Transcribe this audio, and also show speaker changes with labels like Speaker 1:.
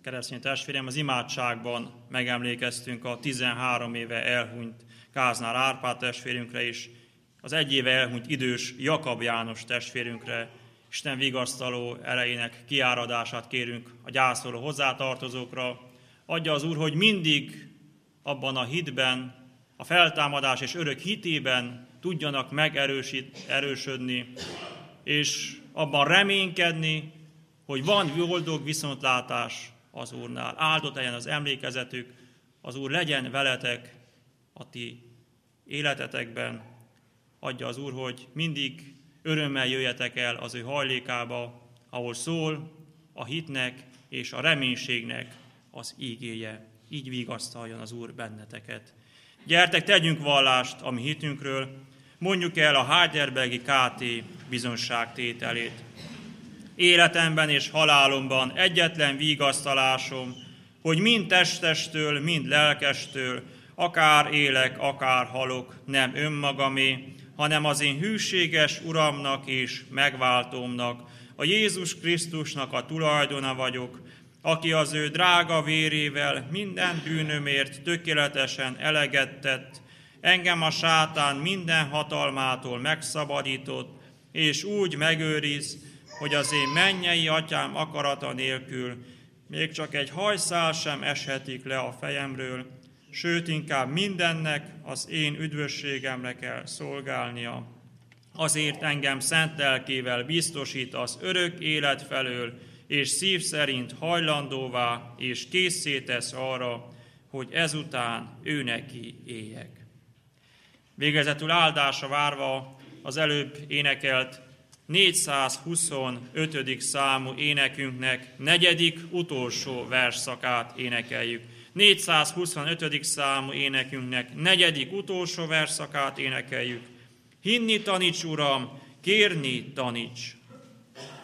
Speaker 1: keresztény testvérem, az imádságban megemlékeztünk a 13 éve elhunyt Káznár Árpád testvérünkre is, az 1 éve elhunyt idős Jakab János testvérünkre. Isten vigasztaló erejének kiáradását kérünk a gyászoló hozzátartozókra. Adja az Úr, hogy mindig abban a hitben, a feltámadás és örök hitében tudjanak megerősödni, és abban reménykedni, hogy van boldog viszontlátás az Úrnál. Áldott legyen az emlékezetük, az Úr legyen veletek a ti életetekben. Adja az Úr, hogy mindig örömmel jöjjetek el az ő hajlékába, ahol szól a hitnek és a reménységnek az ígéje. Így vigasztaljon az Úr benneteket. Gyertek, tegyünk vallást a mi hitünkről, mondjuk el a Heidelbergi KT bizonságtételét. Életemben és halálomban egyetlen vigasztalásom, hogy mind testestől, mind lelkestől, akár élek, akár halok, nem önmagamé, hanem az én hűséges Uramnak és megváltómnak, a Jézus Krisztusnak a tulajdona vagyok, aki az ő drága vérével minden bűnömért tökéletesen eleget tett, engem a sátán minden hatalmától megszabadított, és úgy megőriz, hogy az én mennyei atyám akarata nélkül még csak egy hajszál sem eshetik le a fejemről, sőt inkább mindennek az én üdvösségemre kell szolgálnia. Azért engem szent lelkével biztosít az örök élet felől, és szív szerint hajlandóvá és készé tesz arra, hogy ezután őneki éljek. Végezetül áldásra várva az előbb énekelt 425. számú énekünknek 4. utolsó versszakát énekeljük. 425. számú énekünknek 4. utolsó versszakát énekeljük. Hinni taníts, Uram, kérni taníts.